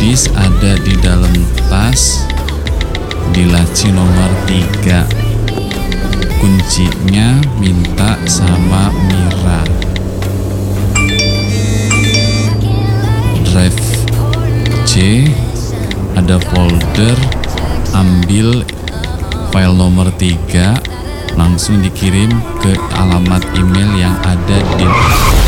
keys ada di dalam tas, di laci nomor 3. Kuncinya minta sama Mira. Drive C ada folder, ambil file nomor 3, langsung dikirim ke alamat email yang ada di